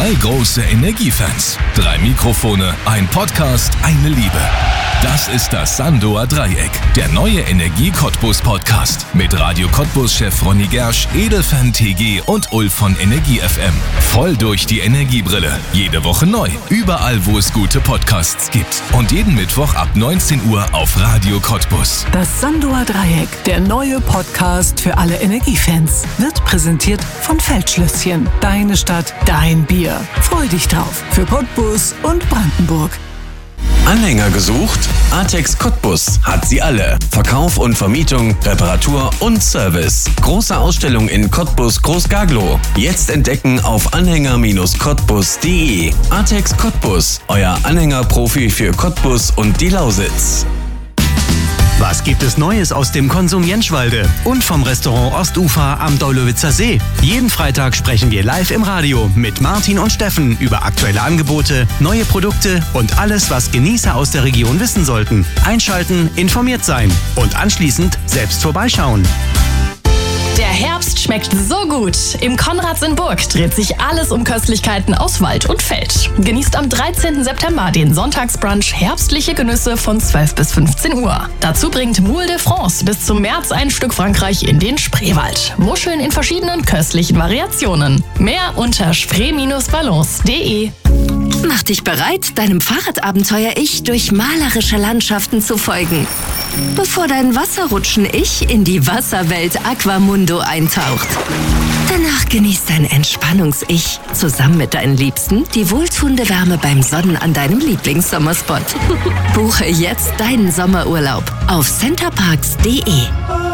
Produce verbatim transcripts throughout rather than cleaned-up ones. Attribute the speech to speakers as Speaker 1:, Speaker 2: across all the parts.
Speaker 1: Drei große Energiefans, drei Mikrofone, ein Podcast, eine Liebe. Das ist das Sandoer Dreieck, der neue Energie-Cottbus-Podcast mit Radio Cottbus-Chef Ronny Gersch, Edelfan T G und Ulf von Energie F M. Voll durch die Energiebrille. Jede Woche neu. Überall, wo es gute Podcasts gibt. Und jeden Mittwoch ab neunzehn Uhr auf Radio Cottbus.
Speaker 2: Das Sandoer Dreieck, der neue Podcast für alle Energiefans, wird präsentiert von Feldschlösschen. Deine Stadt, dein Bier. Freu dich drauf. Für Cottbus und Brandenburg.
Speaker 3: Anhänger gesucht? Artex Cottbus hat sie alle. Verkauf und Vermietung, Reparatur und Service. Große Ausstellung in Cottbus Großgaglow. Jetzt entdecken auf anhänger Cottbus punkt de. Artex Cottbus, euer Anhängerprofi für Cottbus und die Lausitz.
Speaker 4: Was gibt es Neues aus dem Konsum Jenschwalde und vom Restaurant Ostufer am Deulowitzer See? Jeden Freitag sprechen wir live im Radio mit Martin und Steffen über aktuelle Angebote, neue Produkte und alles, was Genießer aus der Region wissen sollten. Einschalten, informiert sein und anschließend selbst vorbeischauen.
Speaker 5: Der Herbst schmeckt so gut. Im Konrads in Burg dreht sich alles um Köstlichkeiten aus Wald und Feld. Genießt am dreizehnten September den Sonntagsbrunch Herbstliche Genüsse von zwölf bis fünfzehn Uhr. Dazu bringt Moule de France bis zum März ein Stück Frankreich in den Spreewald. Muscheln in verschiedenen köstlichen Variationen. Mehr unter spree Bindestrich balance punkt de.
Speaker 6: Mach dich bereit, deinem Fahrradabenteuer-Ich durch malerische Landschaften zu folgen. Bevor dein Wasserrutschen-Ich in die Wasserwelt Aquamundo eintaucht. Danach genießt dein Entspannungs-Ich zusammen mit deinen Liebsten die wohltuende Wärme beim Sonnen an deinem Lieblingssommerspot. Buche jetzt deinen Sommerurlaub auf centerparks punkt de.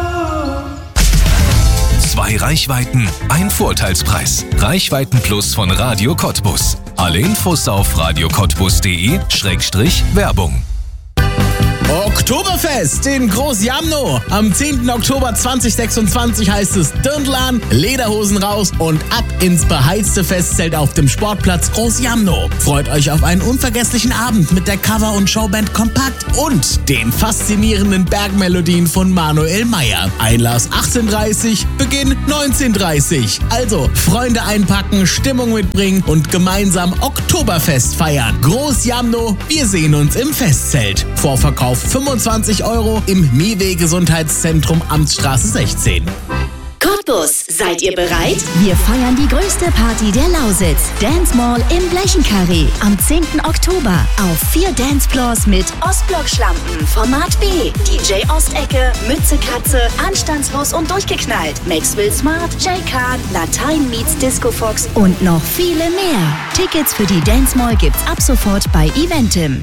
Speaker 1: Zwei Reichweiten, ein Vorteilspreis. Reichweiten Plus von Radio Cottbus. Alle Infos auf radio cottbus punkt de Schrägstrich Werbung.
Speaker 7: Oktoberfest in Groß-Jamnow. Am zehnten Oktober zweitausendsechsundzwanzig heißt es Dirndl, Lederhosen raus und ab ins beheizte Festzelt auf dem Sportplatz Groß-Jamnow. Freut euch auf einen unvergesslichen Abend mit der Cover- und Showband Kompakt und den faszinierenden Bergmelodien von Manuel Meyer. Einlass achtzehn Uhr dreißig, Beginn neunzehn Uhr dreißig. Also Freunde einpacken, Stimmung mitbringen und gemeinsam Oktoberfest feiern. Groß-Jamnow, wir sehen uns im Festzelt. Vorverkauf fünfundzwanzig Euro im Miwe Gesundheitszentrum Amtsstraße sechzehn.
Speaker 8: Cottbus, seid ihr bereit? Wir feiern die größte Party der Lausitz. Dance Mall im Blechenkarree. Am zehnten Oktober auf vier Dancefloors mit Ostblock-Schlampen, Format B, D J Ostecke, Mütze Katze, Anstandslos und durchgeknallt, Maxwell Smart, Jay Khan, Latein meets Disco Fox und noch viele mehr. Tickets für die Dance Mall gibt's ab sofort bei Eventim.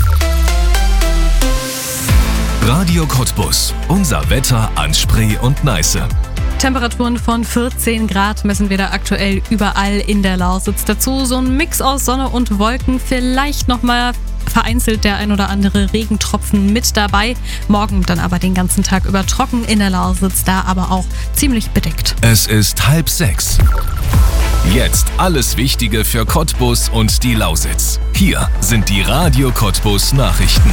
Speaker 1: Radio Cottbus. Unser Wetter an Spree und Neiße.
Speaker 9: Temperaturen von vierzehn Grad messen wir da aktuell überall in der Lausitz. Dazu so ein Mix aus Sonne und Wolken. Vielleicht nochmal vereinzelt der ein oder andere Regentropfen mit dabei. Morgen dann aber den ganzen Tag über trocken in der Lausitz, da aber auch ziemlich bedeckt.
Speaker 1: Es ist halb sechs. Jetzt alles Wichtige für Cottbus und die Lausitz. Hier sind die Radio Cottbus Nachrichten.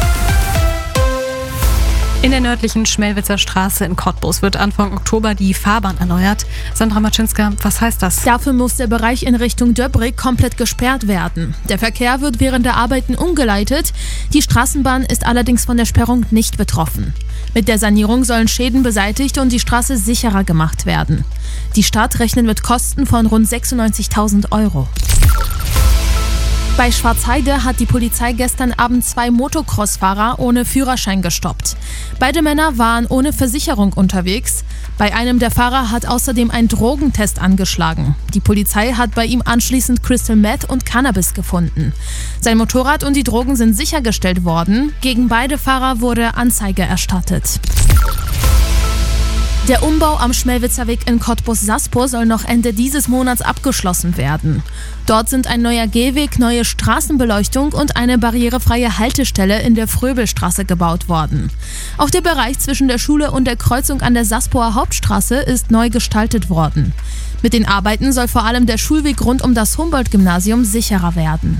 Speaker 9: In der nördlichen Schmelwitzer Straße in Cottbus wird Anfang Oktober die Fahrbahn erneuert. Sandra Maczynska, was heißt das?
Speaker 10: Dafür muss der Bereich in Richtung Döbrig komplett gesperrt werden. Der Verkehr wird während der Arbeiten umgeleitet. Die Straßenbahn ist allerdings von der Sperrung nicht betroffen. Mit der Sanierung sollen Schäden beseitigt und die Straße sicherer gemacht werden. Die Stadt rechnet mit Kosten von rund sechsundneunzigtausend Euro. Bei Schwarzheide hat die Polizei gestern Abend zwei Motocross-Fahrer ohne Führerschein gestoppt. Beide Männer waren ohne Versicherung unterwegs. Bei einem der Fahrer hat außerdem ein Drogentest angeschlagen. Die Polizei hat bei ihm anschließend Crystal Meth und Cannabis gefunden. Sein Motorrad und die Drogen sind sichergestellt worden. Gegen beide Fahrer wurde Anzeige erstattet. Der Umbau am Schmelwitzer Weg in Cottbus-Saspor soll noch Ende dieses Monats abgeschlossen werden. Dort sind ein neuer Gehweg, neue Straßenbeleuchtung und eine barrierefreie Haltestelle in der Fröbelstraße gebaut worden. Auch der Bereich zwischen der Schule und der Kreuzung an der Sasporer Hauptstraße ist neu gestaltet worden. Mit den Arbeiten soll vor allem der Schulweg rund um das Humboldt-Gymnasium sicherer werden.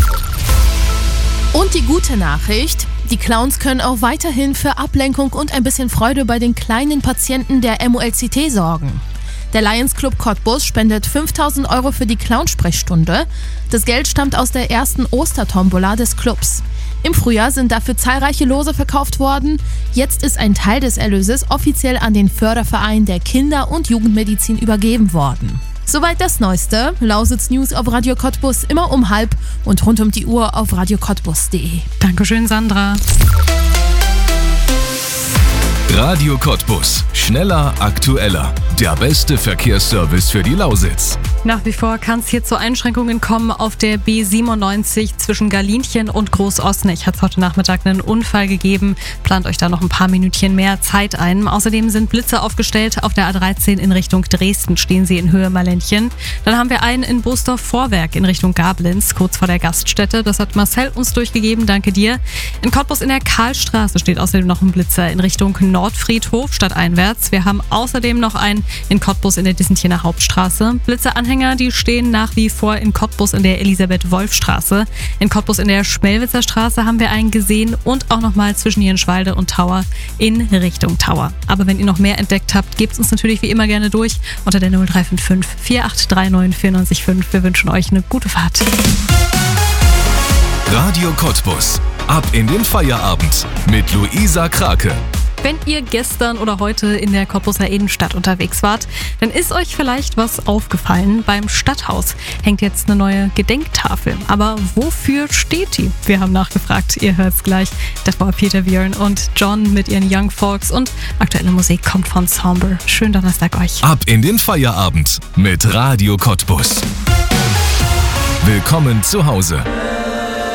Speaker 10: Und die gute Nachricht: Die Clowns können auch weiterhin für Ablenkung und ein bisschen Freude bei den kleinen Patienten der M O L C T sorgen. Der Lions Club Cottbus spendet fünftausend Euro für die Clownsprechstunde. Das Geld stammt aus der ersten Ostertombola des Clubs. Im Frühjahr sind dafür zahlreiche Lose verkauft worden. Jetzt ist ein Teil des Erlöses offiziell an den Förderverein der Kinder- und Jugendmedizin übergeben worden. Soweit das Neueste. Lausitz News auf Radio Cottbus immer um halb und rund um die Uhr auf radio cottbus punkt de.
Speaker 9: Dankeschön, Sandra.
Speaker 1: Radio Cottbus. Schneller, aktueller. Der beste Verkehrsservice für die Lausitz.
Speaker 9: Nach wie vor kann es hier zu Einschränkungen kommen auf der B siebenundneunzig zwischen Galinchen und Großosnich. Hat es heute Nachmittag einen Unfall gegeben. Plant euch da noch ein paar Minütchen mehr Zeit ein. Außerdem sind Blitze aufgestellt. Auf der A dreizehn in Richtung Dresden stehen sie in Höhe Marlenchen. Dann haben wir einen in Boosdorf-Vorwerk in Richtung Gablins, kurz vor der Gaststätte. Das hat Marcel uns durchgegeben. Danke dir. In Cottbus in der Karlstraße steht außerdem noch ein Blitzer in Richtung Nordfriedhof stadteinwärts. Wir haben außerdem noch einen in Cottbus in der Dissentiner Hauptstraße. Blitzeranhänger, die stehen nach wie vor in Cottbus in der Elisabeth-Wolf-Straße. In Cottbus in der Schmelwitzer Straße haben wir einen gesehen und auch nochmal zwischen Jenschwalde und Tauer in Richtung Tauer. Aber wenn ihr noch mehr entdeckt habt, gebt es uns natürlich wie immer gerne durch unter der null drei fünf fünf, vier acht drei neun, vier neun fünf. Wir wünschen euch eine gute Fahrt.
Speaker 1: Radio Cottbus. Ab in den Feierabend mit Luisa Krake.
Speaker 9: Wenn ihr gestern oder heute in der Cottbuser Innenstadt unterwegs wart, dann ist euch vielleicht was aufgefallen. Beim Stadthaus hängt jetzt eine neue Gedenktafel. Aber wofür steht die? Wir haben nachgefragt. Ihr hört's gleich. Das war Peter Björn und John mit ihren Young Folks und aktuelle Musik kommt von Somber. Schönen Donnerstag euch.
Speaker 1: Ab in den Feierabend mit Radio Cottbus. Willkommen zu Hause.